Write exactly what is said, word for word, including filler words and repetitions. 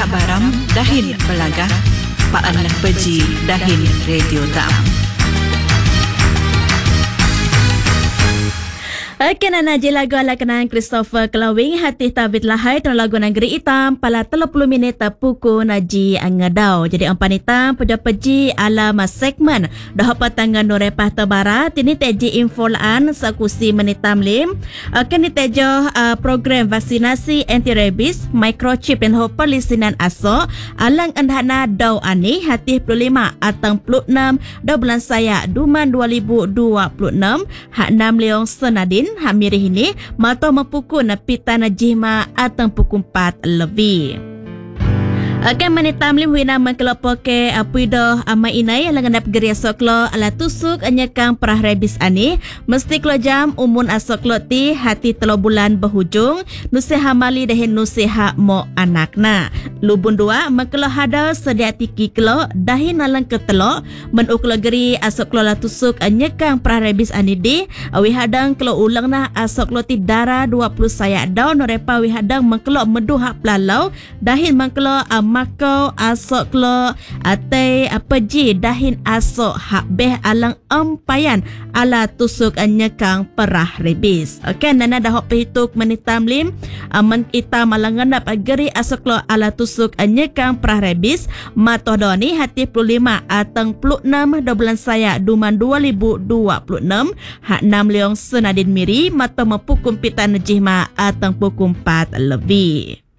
habaram dahin belagah paan peji dahin radio tam. Kenana je lagu ala kenaan Christopher Kelawing hati tabit lahai tong lagu Negeri Hitam pala tiga puluh minit puku naji angadau. Jadi ampan hitam peja-peji ala mas segmen dah patangan norepah tebara tini teji infolaan sakusi menitam lim akan ditejo uh, program vaksinasi anti rabies microchip dan pelisinan aso alang andhana dau ani hati puluh lima atang puluh enam dua bulan saya Duman dua ribu dua puluh enam hak enam leong senadin hak mirih ini mato mempuku na pita na jihma atang puku empat lebih. Akan menitam lim wina mengkelopoke apuido ama inai alang nap geria soklo ala tusuk anyakang perah rebis ani mesti klo jam umun asoklo ti hati telo bulan berhujung nuseha mali dahin nuseha mo anakna lubun dua mengkelo hada sedia tiki klo dahin alang ketelo menuklo geri asoklo la tusuk anyakang perah rebis ani di awi hadang klo ulang na asoklo ti dara dua puluh saya daun norepa wi hadang mengkelo medu hak pelalau dahin mengkelo makau asok lo ate apa ji dahin asok hak beh alang empayan ala tusuk anyakang perah rebis. Okey nana dah hok pehituk menitam lim aman kita malangan dapat geri asok lo ala tusuk anyakang perah rebis matoh doni hati puluh lima atang puluh enam dua bulan saya Duman dua ribu dua puluh enam hak enam leong senadin miri matoh mepukum pita nejihma atang pukum empat lebih.